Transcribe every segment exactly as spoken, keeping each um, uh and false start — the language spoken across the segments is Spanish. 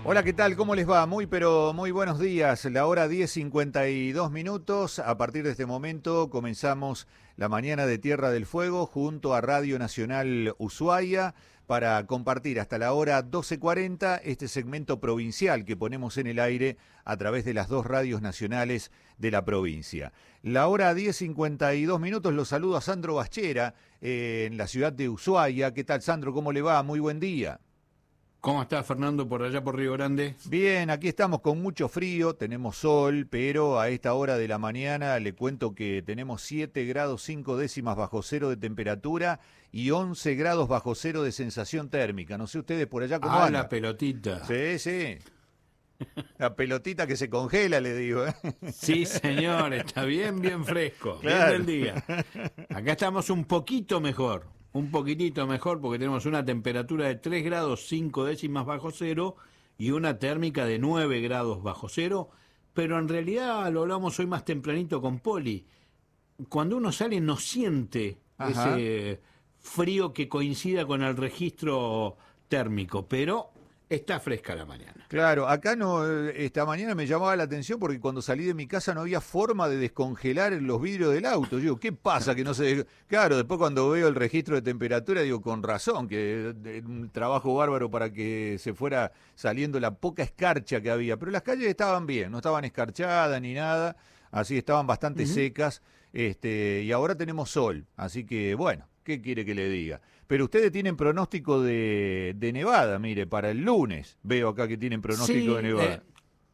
Hola, ¿qué tal? ¿Cómo les va? Muy, pero muy buenos días. La hora diez cincuenta y dos minutos. A partir de este momento comenzamos la mañana de Tierra del Fuego junto a Radio Nacional Ushuaia para compartir hasta la hora doce cuarenta este segmento provincial que ponemos en el aire a través de las dos radios nacionales de la provincia. La hora diez cincuenta y dos minutos, los saludo a Sandro Baschera eh, en la ciudad de Ushuaia. ¿Qué tal, Sandro? ¿Cómo le va? Muy buen día. ¿Cómo está, Fernando, por allá por Río Grande? Bien, aquí estamos con mucho frío, tenemos sol, pero a esta hora de la mañana le cuento que tenemos siete grados cinco décimas bajo cero de temperatura y once grados bajo cero de sensación térmica. No sé ustedes por allá cómo Ah, andan. la pelotita. Sí, sí. La pelotita que se congela, le digo. ¿eh? Sí, señor, está bien, bien fresco, Claro. bien del día. Acá estamos un poquito mejor, un poquitito mejor porque tenemos una temperatura de tres grados cinco décimas bajo cero y una térmica de nueve grados bajo cero, pero en realidad lo hablamos hoy más tempranito con Poli. Cuando uno sale no siente Ajá. ese frío que coincida con el registro térmico, pero está fresca la mañana. Claro, acá no, eh, esta mañana me llamaba la atención porque cuando salí de mi casa no había forma de descongelar los vidrios del auto. Yo digo, ¿qué pasa que no se...? Claro, después cuando veo el registro de temperatura digo, con razón, que de- un trabajo bárbaro para que se fuera saliendo la poca escarcha que había. Pero las calles estaban bien, no estaban escarchadas ni nada, así estaban bastante Ujú. secas, este, y ahora tenemos sol, así que bueno, ¿qué quiere que le diga? Pero ustedes tienen pronóstico de, de nevada, mire, para el lunes. Veo acá que tienen pronóstico Sí, de nevada. eh,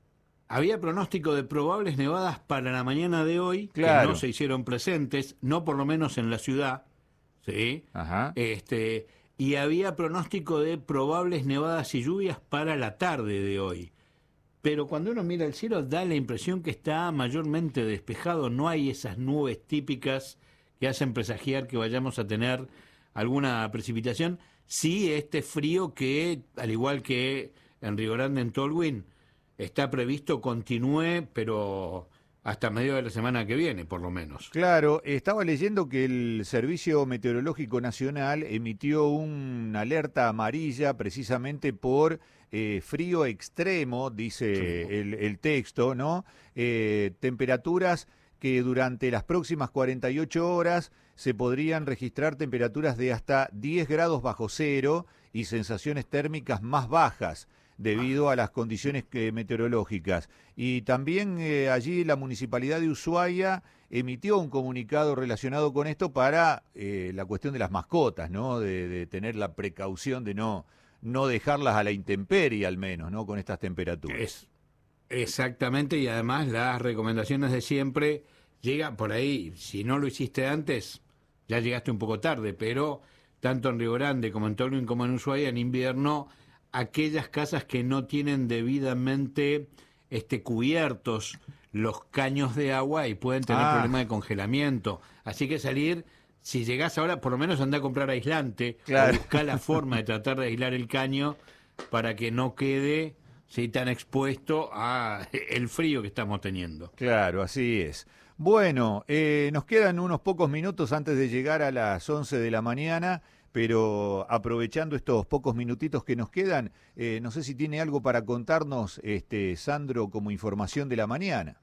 había pronóstico de probables nevadas para la mañana de hoy, que Claro. no se hicieron presentes, no por lo menos en la ciudad, ¿sí? Ajá. Este, y había pronóstico de probables nevadas y lluvias para la tarde de hoy. Pero cuando uno mira el cielo da la impresión que está mayormente despejado, no hay esas nubes típicas que hacen presagiar que vayamos a tener alguna precipitación. Sí, este frío que, al igual que en Río Grande, en Tolwyn, está previsto continúe, pero hasta medio de la semana que viene, por lo menos. Claro, estaba leyendo que el Servicio Meteorológico Nacional emitió una alerta amarilla precisamente por eh, frío extremo, dice el, el texto, ¿no? Eh, temperaturas que durante las próximas cuarenta y ocho horas se podrían registrar temperaturas de hasta diez grados bajo cero y sensaciones térmicas más bajas debido a las condiciones que- meteorológicas. Y también eh, allí la Municipalidad de Ushuaia emitió un comunicado relacionado con esto para eh, la cuestión de las mascotas, ¿no? De, de tener la precaución de no, no dejarlas a la intemperie al menos, ¿no? Con estas temperaturas. Es exactamente, y además las recomendaciones de siempre llega por ahí, si no lo hiciste antes, ya llegaste un poco tarde, pero tanto en Río Grande como en Tolwyn como en Ushuaia en invierno, aquellas casas que no tienen debidamente este cubiertos los caños de agua y pueden tener Ah, problemas de congelamiento. Así que salir, si llegás ahora, por lo menos anda a comprar aislante Claro. o buscar la forma de tratar de aislar el caño para que no quede sí, tan expuesto a el frío que estamos teniendo. claro, así es. Bueno, eh, nos quedan unos pocos minutos antes de llegar a las once de la mañana, pero aprovechando estos pocos minutitos que nos quedan, eh, no sé si tiene algo para contarnos, este, Sandro, como información de la mañana.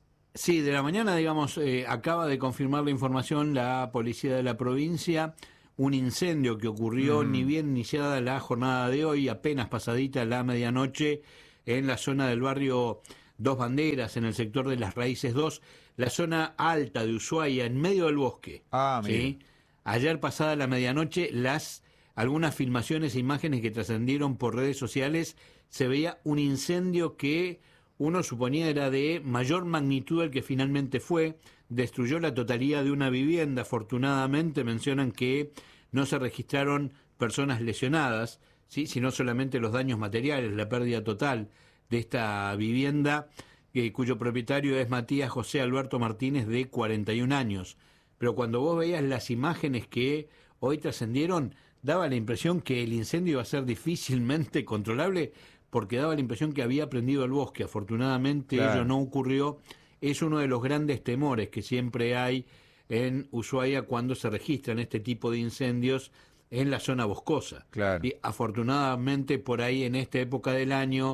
Sí, de la mañana, digamos, eh, acaba de confirmar la información la policía de la provincia, un incendio que ocurrió Mm. ni bien iniciada la jornada de hoy, apenas pasadita la medianoche, en la zona del barrio Dos Banderas, en el sector de Las Raíces dos, la zona alta de Ushuaia, en medio del bosque. Ah, mire. ¿Sí? Ayer pasada la medianoche, las algunas filmaciones e imágenes que trascendieron por redes sociales, se veía un incendio que uno suponía era de mayor magnitud del que finalmente fue, destruyó la totalidad de una vivienda, afortunadamente mencionan que no se registraron personas lesionadas, ¿sí? Sino solamente los daños materiales, la pérdida total de esta vivienda, eh, cuyo propietario es Matías José Alberto Martínez, de cuarenta y un años. Pero cuando vos veías las imágenes que hoy trascendieron, daba la impresión que el incendio iba a ser difícilmente controlable, porque daba la impresión que había prendido el bosque. Afortunadamente Claro. ello no ocurrió. Es uno de los grandes temores que siempre hay en Ushuaia cuando se registran este tipo de incendios en la zona boscosa. Claro. Y afortunadamente por ahí en esta época del año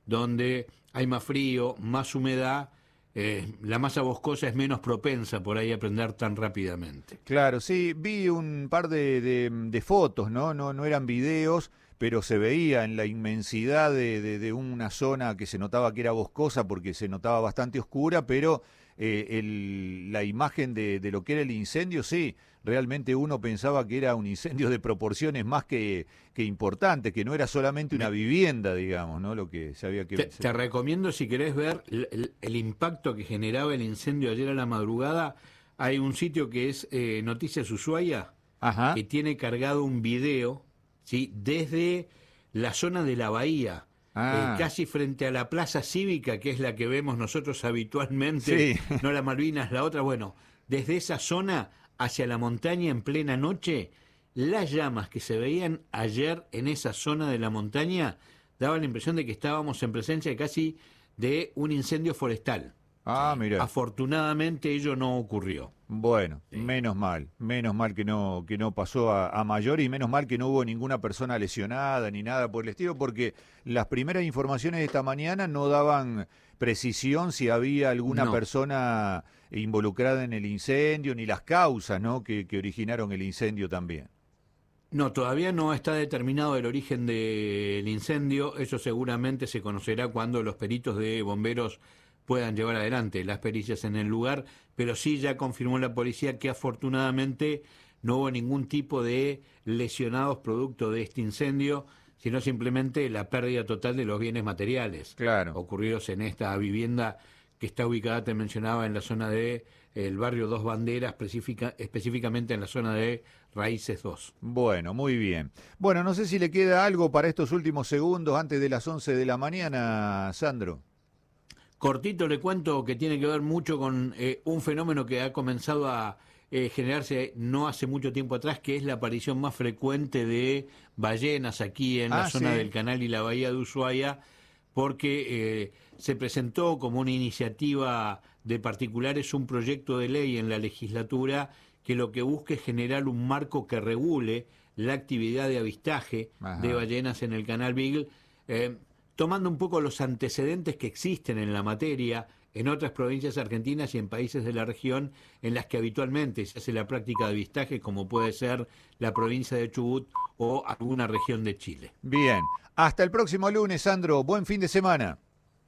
donde hay más frío, más humedad, eh, la masa boscosa es menos propensa por ahí a prender tan rápidamente. Claro, sí, vi un par de, de, de fotos, ¿no? ¿no? No eran videos, pero se veía en la inmensidad de, de, de una zona que se notaba que era boscosa porque se notaba bastante oscura, pero eh, el, la imagen de, de lo que era el incendio, sí, realmente uno pensaba que era un incendio de proporciones más que, que importantes, que no era solamente una vivienda, digamos, ¿no? Lo que se había que... Te, te recomiendo, si querés ver el, el, el impacto que generaba el incendio ayer a la madrugada, hay un sitio que es eh, Noticias Ushuaia, Ajá. que tiene cargado un video, ¿sí?, desde la zona de la bahía, Ah. eh, casi frente a la plaza cívica, que es la que vemos nosotros habitualmente, Sí. no la Malvinas, la otra, bueno, desde esa zona hacia la montaña en plena noche, las llamas que se veían ayer en esa zona de la montaña daban la impresión de que estábamos en presencia casi de un incendio forestal. Ah, mira. Afortunadamente ello no ocurrió. Bueno, Sí. menos mal, menos mal que no que no pasó a, a mayor y menos mal que no hubo ninguna persona lesionada ni nada por el estilo, porque las primeras informaciones de esta mañana no daban precisión si había alguna No. persona involucrada en el incendio ni las causas, ¿no? que, que originaron el incendio también. No, todavía no está determinado el origen del incendio. Eso seguramente se conocerá cuando los peritos de bomberos puedan llevar adelante las pericias en el lugar, pero sí ya confirmó la policía que afortunadamente no hubo ningún tipo de lesionados producto de este incendio, sino simplemente la pérdida total de los bienes materiales Claro. ocurridos en esta vivienda que está ubicada, te mencionaba, en la zona de el barrio Dos Banderas, específica, específicamente en la zona de Raíces dos. Bueno, muy bien. Bueno, no sé si le queda algo para estos últimos segundos antes de las once de la mañana, Sandro. Cortito le cuento que tiene que ver mucho con eh, un fenómeno que ha comenzado a eh, generarse no hace mucho tiempo atrás, que es la aparición más frecuente de ballenas aquí en Ah, la zona sí. del canal y la bahía de Ushuaia, porque eh, se presentó como una iniciativa de particulares un proyecto de ley en la legislatura que lo que busca es generar un marco que regule la actividad de avistaje Ajá. de ballenas en el canal Beagle, eh, tomando un poco los antecedentes que existen en la materia en otras provincias argentinas y en países de la región en las que habitualmente se hace la práctica de avistaje, como puede ser la provincia de Chubut o alguna región de Chile. Bien, hasta el próximo lunes, Sandro. Buen fin de semana.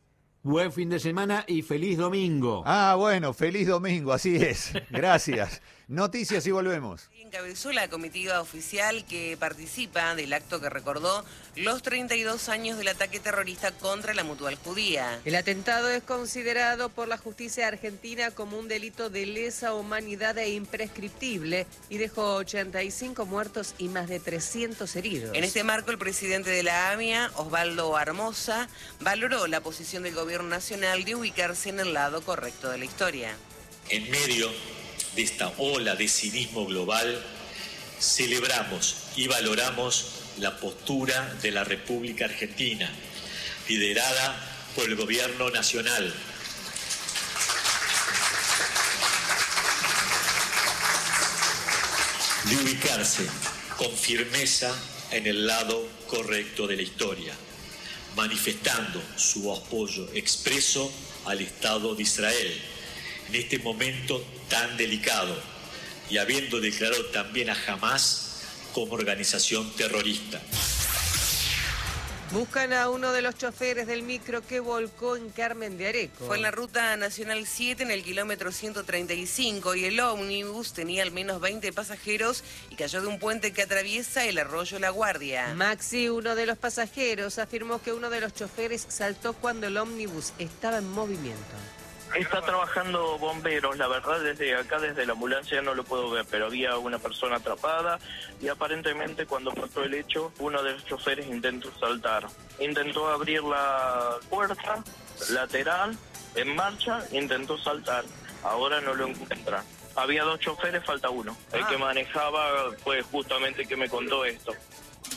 Buen fin de semana y feliz domingo. Ah, bueno, feliz domingo, así es. Gracias. Noticias y volvemos. Encabezó la comitiva oficial que participa del acto que recordó los treinta y dos años del ataque terrorista contra la Mutual Judía. El atentado es considerado por la justicia argentina como un delito de lesa humanidad e imprescriptible y dejó ochenta y cinco muertos y más de trescientos heridos. En este marco, el presidente de la A M I A, Osvaldo Armoza, valoró la posición del gobierno nacional de ubicarse en el lado correcto de la historia. En medio de esta ola de cinismo global, celebramos y valoramos la postura de la República Argentina, liderada por el Gobierno Nacional. De ubicarse con firmeza en el lado correcto de la historia, manifestando su apoyo expreso al Estado de Israel en este momento tan delicado y habiendo declarado también a Hamás como organización terrorista. Buscan a uno de los choferes del micro que volcó en Carmen de Areco. Fue en la ruta nacional siete, en el kilómetro ciento treinta y cinco, y el ómnibus tenía al menos veinte pasajeros y cayó de un puente que atraviesa el arroyo La Guardia. Maxi, uno de los pasajeros, afirmó que uno de los choferes saltó cuando el ómnibus estaba en movimiento. Está trabajando bomberos, la verdad desde acá, desde la ambulancia no lo puedo ver, pero había una persona atrapada y aparentemente cuando pasó el hecho, uno de los choferes intentó saltar. Intentó abrir la puerta lateral, en marcha, intentó saltar. Ahora no lo encuentra. Había dos choferes, falta uno. El que manejaba fue justamente el que me contó esto.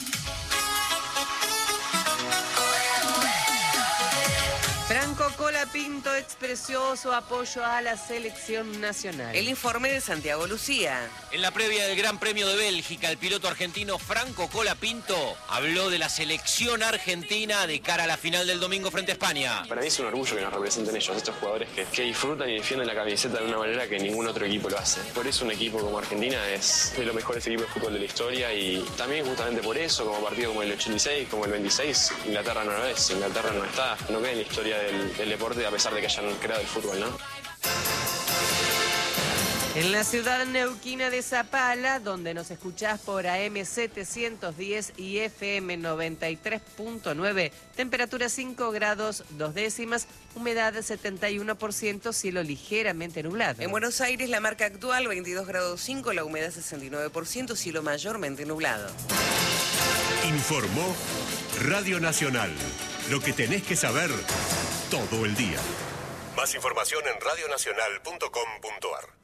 Franco Cola Colapinto expresó su apoyo a la selección nacional. El informe de Santiago Lucía. En la previa del Gran Premio de Bélgica, el piloto argentino Franco Colapinto habló de la selección argentina de cara a la final del domingo frente a España. Para mí es un orgullo que nos representen ellos, estos jugadores que, que disfrutan y defienden la camiseta de una manera que ningún otro equipo lo hace. Por eso un equipo como Argentina es de los mejores equipos de fútbol de la historia y también justamente por eso, como partido como el ochenta y seis, como el veintiséis, Inglaterra no lo es, Inglaterra no está, no queda en la historia del, del deporte a pesar de que hayan creado el fútbol, ¿no? En la ciudad neuquina de Zapala, donde nos escuchás por A M setecientos diez y F M noventa y tres punto nueve, temperatura cinco grados dos décimas, humedad setenta y uno por ciento, cielo ligeramente nublado. En Buenos Aires, la marca actual veintidós grados cinco, la humedad sesenta y nueve por ciento, cielo mayormente nublado. Informó Radio Nacional. Lo que tenés que saber todo el día. Más información en radionacional punto com punto ar.